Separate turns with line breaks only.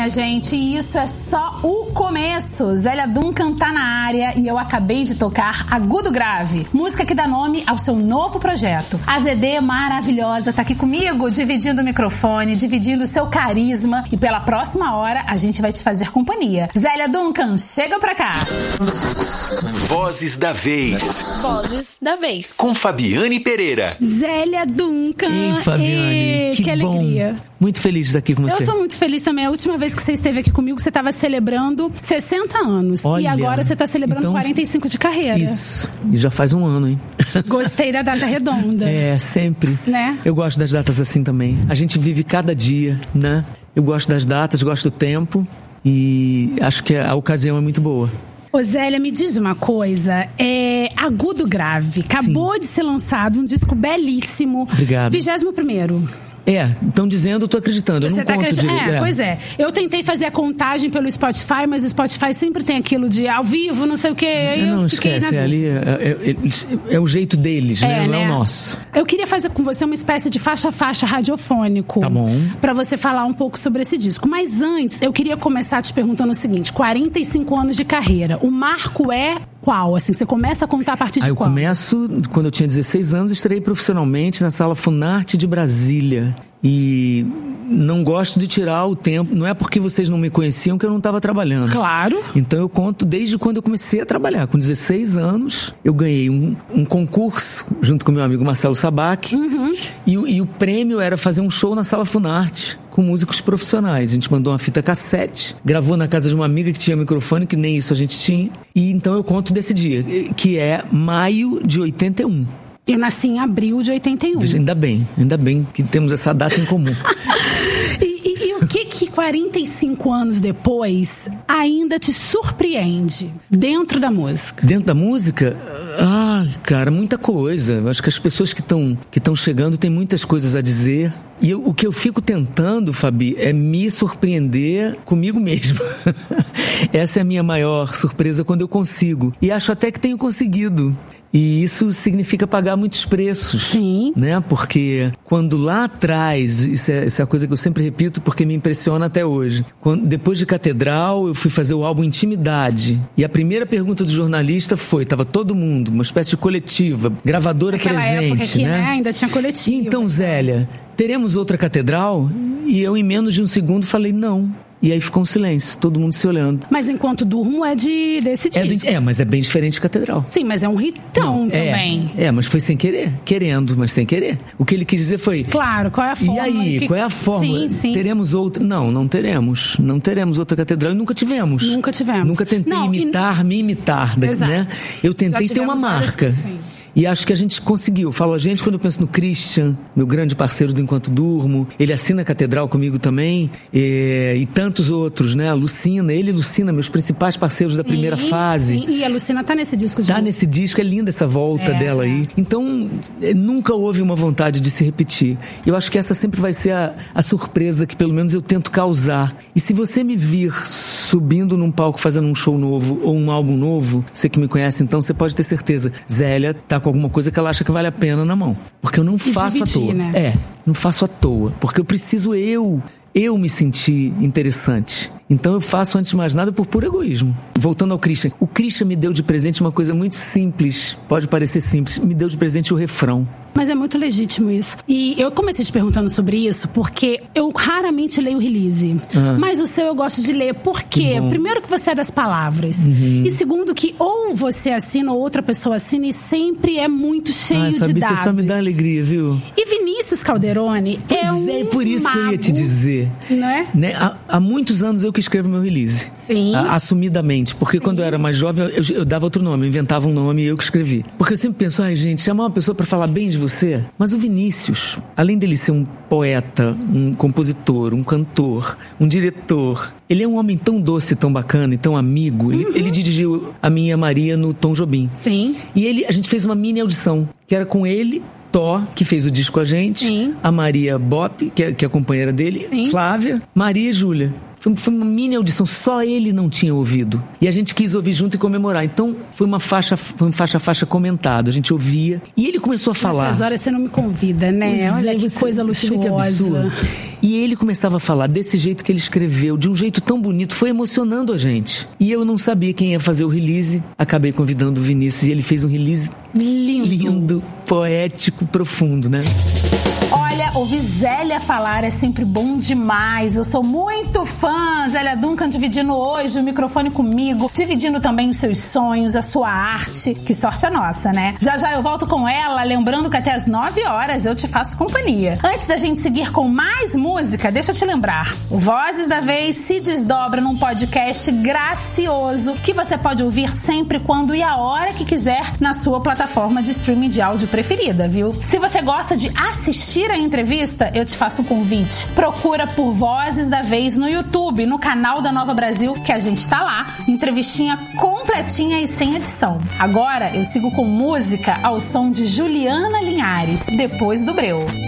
Gente, isso é só o começo. Zélia Duncan tá na área e eu acabei de tocar Agudo Grave, música que dá nome ao seu novo projeto. A ZD maravilhosa tá aqui comigo, dividindo o microfone, dividindo o seu carisma, e pela próxima hora a gente vai te fazer companhia. Zélia Duncan, chega pra cá.
Vozes da Vez.
Vozes da Vez.
Com Fabiane Pereira.
Zélia Duncan.
Ei, Fabiane, que
alegria.
Muito feliz de estar aqui com você.
Eu tô muito feliz também. A última vez que você esteve aqui comigo, você estava celebrando 60 anos.
Olha,
e agora você tá celebrando
então,
45 de carreira.
Isso. E já faz um ano, hein?
Gostei da data redonda.
É, sempre.
Né?
Eu gosto das datas assim também. A gente vive cada dia, né? Eu gosto das datas, gosto do tempo. E acho que a ocasião é muito boa.
Ô Zélia, me diz uma coisa, Agudo Grave, acabou de ser lançado um disco belíssimo.
Obrigado.
21º.
Estão dizendo, eu tô acreditando.
Você
eu não conto direito.
Pois é. Eu tentei fazer a contagem pelo Spotify, mas o Spotify sempre tem aquilo de ao vivo, não sei o quê.
Não, esquece, ali é o jeito deles, né? Não é o nosso.
Eu queria fazer com você uma espécie de faixa-faixa radiofônico.
Tá bom.
Pra você falar um pouco sobre esse disco. Mas antes, eu queria começar te perguntando o seguinte: 45 anos de carreira. O marco é qual? Assim, você começa a contar a partir de
eu
qual?
começo, quando eu tinha 16 anos, estreiei profissionalmente na Sala Funarte de Brasília. E não gosto de tirar o tempo. Não é porque vocês não me conheciam que eu não estava trabalhando.
Claro.
Então eu conto desde quando eu comecei a trabalhar. Com 16 anos, eu ganhei um concurso junto com meu amigo Marcelo Sabac.
Uhum.
E o prêmio era fazer um show na Sala Funarte com músicos profissionais. A gente mandou uma fita cassete, gravou na casa de uma amiga que tinha microfone, que nem isso a gente tinha. E então eu conto desse dia, que é maio de 81.
Eu nasci em abril de 81.
Ainda bem que temos essa data em comum.
E o que 45 anos depois ainda te surpreende dentro da música?
Dentro da música? Cara, muita coisa. Eu acho que as pessoas que estão chegando têm muitas coisas a dizer. E o que eu fico tentando, Fabi, é me surpreender comigo mesmo. Essa é a minha maior surpresa quando eu consigo. E acho até que tenho conseguido. E isso significa pagar muitos preços.
Sim.
Né? Porque quando lá atrás, isso é a coisa que eu sempre repito porque me impressiona até hoje. Depois de Catedral, eu fui fazer o álbum Intimidade. E a primeira pergunta do jornalista foi, tava todo mundo, uma espécie de coletiva, gravadora
naquela
presente.
Época que,
né?
Ainda tinha coletiva.
Então, Zélia, teremos outra Catedral? E eu, em menos de um segundo, falei, não. E aí ficou um silêncio, todo mundo se olhando.
Mas Enquanto Durmo é desse disco.
Mas é bem diferente de Catedral.
Sim, mas é um hitão também.
Mas foi sem querer. Querendo, mas sem querer. O que ele quis dizer foi...
Claro, qual é a forma?
E aí, qual é a forma?
Sim.
Teremos outra... Não teremos. Não teremos outra Catedral e nunca tivemos. Nunca tentei me imitar,
Exato.
né? Eu tentei ter uma marca. E acho que a gente conseguiu. Eu falo a gente quando eu penso no Christian, meu grande parceiro do Enquanto Durmo. Ele assina a Catedral comigo também. E tantos outros, né? A Lucina, ele e Lucina, meus principais parceiros da primeira fase.
Sim. E a Lucina tá nesse disco de
Tá nesse disco, é linda essa volta dela aí. Então, nunca houve uma vontade de se repetir. Eu acho que essa sempre vai ser a surpresa que pelo menos eu tento causar. E se você me vir subindo num palco fazendo um show novo ou um álbum novo, você que me conhece, então você pode ter certeza. Zélia tá com alguma coisa que ela acha que vale a pena na mão. Porque eu não faço à toa.
Né?
Não faço à toa. Porque eu preciso eu me sentir interessante. Então eu faço, antes de mais nada, por puro egoísmo. Voltando ao Christian. O Christian me deu de presente uma coisa muito simples. Pode parecer simples. Me deu de presente o refrão.
Mas é muito legítimo isso. E eu comecei te perguntando sobre isso porque eu raramente leio release. Mas o seu eu gosto de ler. Por quê? Primeiro que você é das palavras. E segundo que ou você assina ou outra pessoa assina e sempre é muito cheio
Fabi,
de dados.
Você só me dá alegria, viu?
E Vinícius Calderoni é
por isso
mago,
que eu ia te dizer.
Né?
Há muitos anos eu que escrevo meu release.
Sim.
Assumidamente. Porque quando eu era mais jovem, eu dava outro nome. Eu inventava um nome e eu que escrevi. Porque eu sempre penso, gente, chamar uma pessoa pra falar bem de você. Mas o Vinícius, além dele ser um poeta, um compositor, um cantor, um diretor, ele é um homem tão doce, tão bacana e tão amigo. Ele dirigiu a minha Maria no Tom Jobim.
Sim.
E a gente fez uma mini audição, que era com ele, Tó, que fez o disco com a gente.
Sim.
A Maria Bop, que é a companheira dele.
Sim.
Flávia, Maria e Júlia. Foi uma mini audição, só ele não tinha ouvido. E a gente quis ouvir junto e comemorar. Então foi um faixa a faixa comentado. A gente ouvia. E ele começou a falar.
Nessas horas você não me convida, né? Olha que coisa luxuosa.
Que absurdo. E ele começava a falar desse jeito que ele escreveu, de um jeito tão bonito, foi emocionando a gente. E eu não sabia quem ia fazer o release. Acabei convidando o Vinícius e ele fez um release lindo, poético, profundo, né?
Olha, ouvir Zélia falar é sempre bom demais. Eu sou muito fã. Zélia Duncan dividindo hoje o microfone comigo, dividindo também os seus sonhos, a sua arte. Que sorte a nossa, né? Já eu volto com ela, lembrando que até às 9 horas eu te faço companhia. Antes da gente seguir com mais música, deixa eu te lembrar. O Vozes da Vez se desdobra num podcast gracioso que você pode ouvir sempre, quando e a hora que quiser na sua plataforma de streaming de áudio preferida, viu? Se você gosta de assistir a entrevista, eu te faço um convite. Procura por Vozes da Vez no YouTube, no canal da Nova Brasil, que a gente tá lá. Entrevistinha completinha e sem edição. Agora eu sigo com música ao som de Juliana Linhares, Depois do Breu.